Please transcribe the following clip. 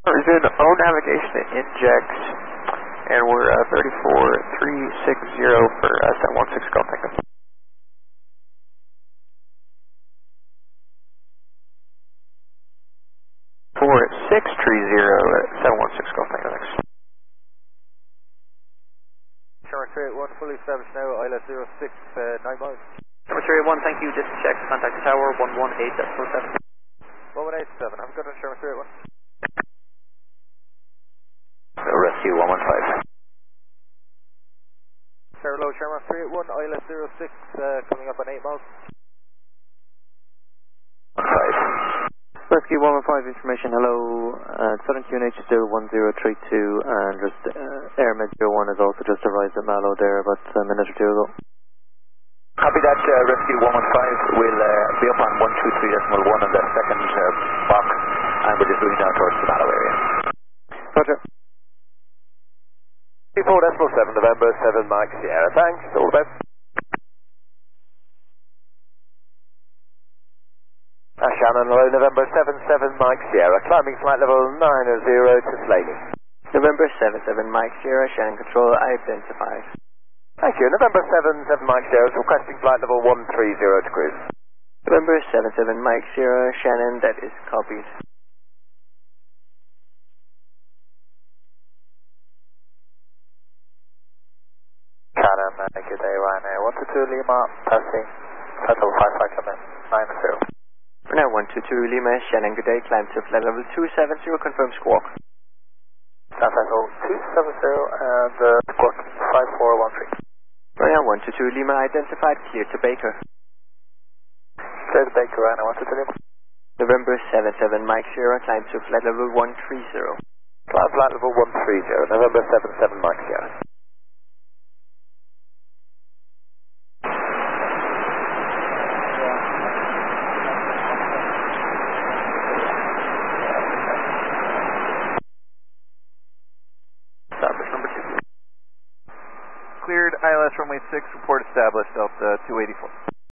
We're doing O navigation and injects, and we're 34360 for 716 Golf Tango. 4630 716 Golf Tango next. Shark 381 fully established now, ILS 06, 9 miles. Shark 381, thank you, just check, contact the tower, 118.47. 118.7, have a good one, Shark 381. Rescue 115. Tower low, Shark 381, ILS 06, coming up on 8 miles. 15. Rescue 115 information, hello, Southern QNH still 1032, and just Airmed 01 has also just arrived at Mallow there about a minute or two ago. Copy that, Rescue 115 will be up on 123.1 on the second box, and we're just moving down towards the Mallow area. Roger. 34.7 November 7 Mike Sierra, thanks, all the best. Shannon, hello, November 77 Mike Sierra, climbing flight level 90 to Slaney. November 77 Mike Sierra, Shannon Control, identified. Thank you, November 77 Mike Sierra, requesting flight level 130 to cruise. November 77 Mike Sierra, Shannon, that is copied. Shannon, good day, Ryanair, 122 Lima, passing, total 55 km, 90. For now, 122 Lima, Shannon, good day, climb to flight level 270, confirm squawk. Climb level 270 and squawk 5413. For now, 122 Lima, identified, clear to Baker. Clear to Baker, Ryanair, 122 Lima. November 77 Mike Sierra, climb to flight level 130. Climb flight level 130, November 77 Mike Sierra. Cleared ILS runway 6, report established, Delta 284.